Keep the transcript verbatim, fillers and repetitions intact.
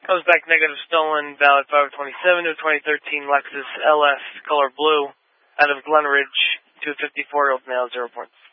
Comes back negative stolen, valid five twenty-seven to twenty thirteen Lexus L S color blue out of Glen Ridge to a fifty-four-year-old male, zero points.